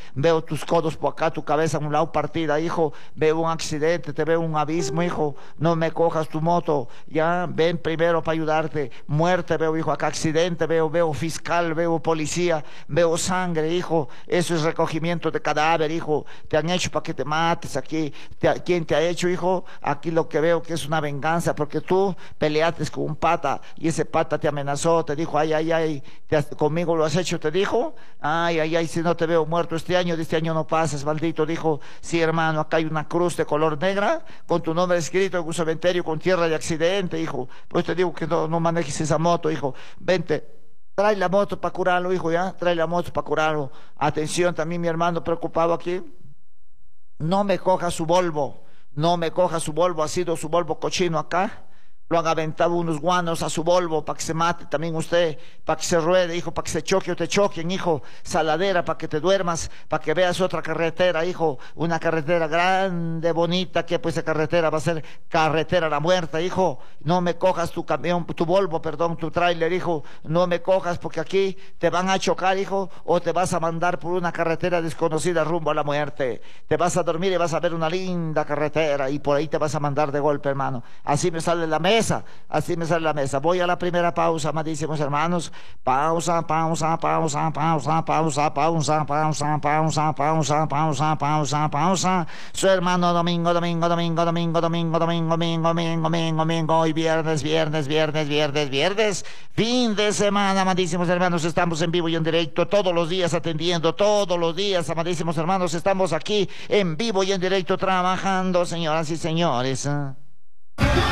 veo tus codos por acá, tu cabeza a un lado partida, hijo, veo un accidente, te veo un abismo, hijo, no me cojas tu moto, ya, ven primero para ayudarte, muerte veo, hijo, acá accidente veo fiscal, veo policía, veo sangre, hijo, eso es recogimiento de cadáver, hijo, te han hecho para que te mates aquí, ¿quién te ha hecho, hijo? Aquí lo que veo que es una venganza, porque tú peleaste con un pata, y ese pata te amenazó, te dijo, ay, ay, ay, conmigo lo has hecho, te dijo, ay, ay, ay, si no te veo muerto este año, de este año no pases, maldito, dijo, sí, hermano, acá hay una cruz de color negra, con tu nombre escrito en un cementerio con tierra de accidente, hijo, pues te digo que no manejes esa moto, hijo, vente. Trae la moto para curarlo, hijo, ya, trae la moto para curarlo. Atención, también mi hermano preocupado aquí. No me coja su Volvo, no me coja su Volvo, ha sido su Volvo cochino acá. Lo han aventado unos guanos a su Volvo para que se mate también usted, para que se ruede, hijo, para que se choque o te choquen, hijo. Saladera para que te duermas, para que veas otra carretera, hijo. Una carretera grande, bonita, que pues esa carretera va a ser carretera a la muerte, hijo. No me cojas tu camión, tu Volvo, perdón, tu tráiler, hijo. No me cojas porque aquí te van a chocar, hijo, o te vas a mandar por una carretera desconocida rumbo a la muerte. Te vas a dormir y vas a ver una linda carretera y por ahí te vas a mandar de golpe, hermano. Así me sale la mesa. Así me sale la mesa. Voy a la primera pausa, amadísimos hermanos. Pausa, pausa, pausa, pausa, pausa, pausa, pausa, pausa, pausa, pausa, pausa, pausa. Su hermano domingo, domingo, domingo, domingo, domingo, domingo, domingo, domingo, domingo, domingo. Hoy viernes, viernes, viernes, viernes, viernes. Fin de semana, amadísimos hermanos. Estamos en vivo y en directo todos los días atendiendo, todos los días, amadísimos hermanos. Estamos aquí en vivo y en directo trabajando, señoras y señores.